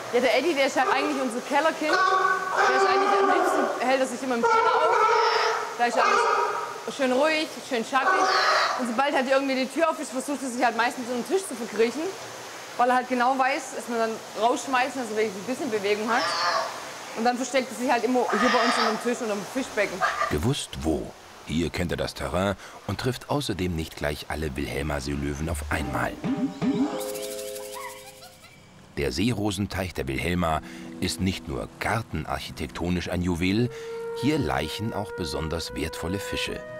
Ja, der Eddie, der ist halt eigentlich unser Kellerkind. Der ist eigentlich am liebsten, hält er sich immer im Keller auf. Da ist alles schön ruhig, schön schattig. Und sobald halt irgendwie die Tür auf ist, versucht er sich halt meistens unter den Tisch zu verkriechen. Weil er halt genau weiß, dass man dann rausschmeißen, also wenn er ein bisschen Bewegung hat. Und dann versteckt er sich halt immer hier bei uns unter dem Tisch, unter dem Fischbecken. Gewusst wo. Hier kennt er das Terrain und trifft außerdem nicht gleich alle Wilhelmer Seelöwen auf einmal. Der Seerosenteich der Wilhelma ist nicht nur gartenarchitektonisch ein Juwel, hier laichen auch besonders wertvolle Fische.